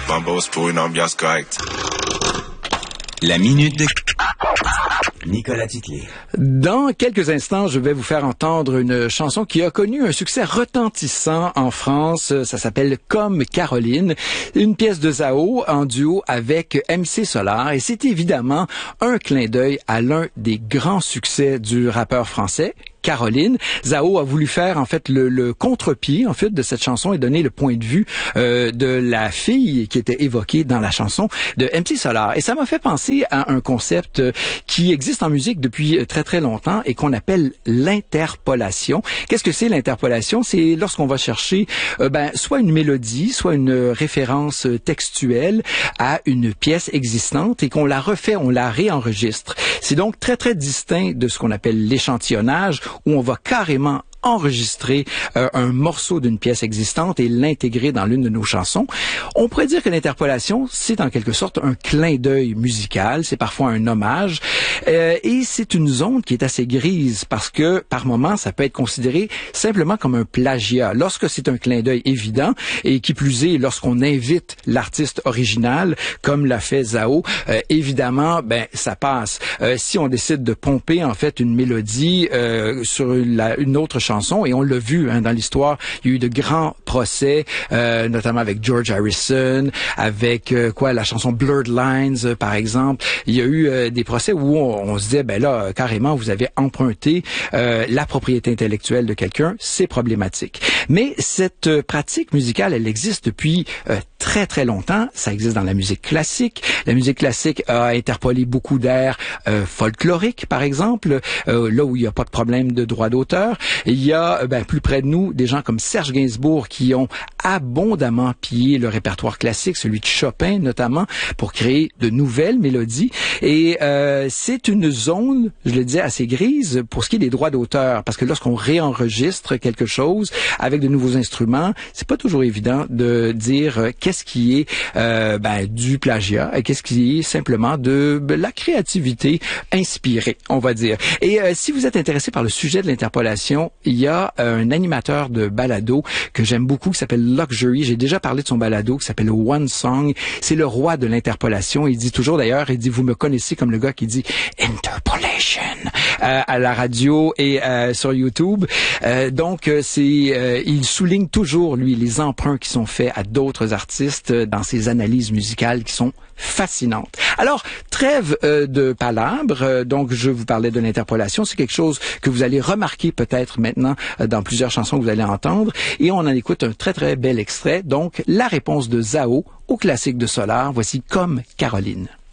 Bambos pour une ambiance correcte. La minute de Nicolas Titley. Dans quelques instants, je vais vous faire entendre une chanson qui a connu un succès retentissant en France. Ça s'appelle Comme Caroline, une pièce de Zao en duo avec MC Solar. Et c'est évidemment un clin d'œil à l'un des grands succès du rappeur français, Caroline. Zao a voulu faire en fait le contre-pied en fait de cette chanson et donner le point de vue de la fille qui était évoquée dans la chanson de MC Solar. Et ça m'a fait penser à un concept qui existe en musique depuis très très longtemps et qu'on appelle l'interpolation. Qu'est-ce que c'est l'interpolation? C'est lorsqu'on va chercher soit une mélodie, soit une référence textuelle à une pièce existante et qu'on la refait, on la réenregistre. C'est donc très très distinct de ce qu'on appelle l'échantillonnage, où on va carrément enregistrer un morceau d'une pièce existante et l'intégrer dans l'une de nos chansons. On pourrait dire que l'interpolation, c'est en quelque sorte un clin d'œil musical, c'est parfois un hommage, et c'est une zone qui est assez grise parce que par moments, ça peut être considéré simplement comme un plagiat. Lorsque c'est un clin d'œil évident, et qui plus est, lorsqu'on invite l'artiste original, comme l'a fait Zao, évidemment, ça passe. Si on décide de pomper en fait une mélodie sur une autre chanson, et on l'a vu dans l'histoire, il y a eu de grands procès, notamment avec George Harrison, avec la chanson Blurred Lines, par exemple. Il y a eu des procès où on se disait, là, carrément, vous avez emprunté la propriété intellectuelle de quelqu'un, c'est problématique. Mais cette pratique musicale, elle existe depuis très très longtemps. Ça existe dans la musique classique. La musique classique a interpolé beaucoup d'airs folkloriques, par exemple, là où il n'y a pas de problème de droit d'auteur. Il y a plus près de nous des gens comme Serge Gainsbourg qui ont abondamment pillé le répertoire classique, celui de Chopin notamment, pour créer de nouvelles mélodies. Et c'est une zone, je le disais, assez grise pour ce qui est des droits d'auteur, parce que lorsqu'on réenregistre quelque chose avec de nouveaux instruments, c'est pas toujours évident de dire qu'est-ce qui est du plagiat et qu'est-ce qui est simplement de la créativité inspirée, on va dire. Et si vous êtes intéressé par le sujet de l'interpolation, il y a un animateur de balado que j'aime beaucoup qui s'appelle Luxury. J'ai déjà parlé de son balado qui s'appelle One Song. C'est le roi de l'interpolation. Il dit toujours d'ailleurs, vous me connaissez comme le gars qui dit Interpolation à la radio et sur YouTube. Il souligne toujours, lui, les emprunts qui sont faits à d'autres artistes dans ses analyses musicales qui sont fascinantes. Alors, trêve de palabres. Donc, je vous parlais de l'interpolation. C'est quelque chose que vous allez remarquer peut-être maintenant dans plusieurs chansons que vous allez entendre. Et on en écoute un très, très bel extrait. Donc, la réponse de Zao au classique de Solar. Voici Comme Caroline.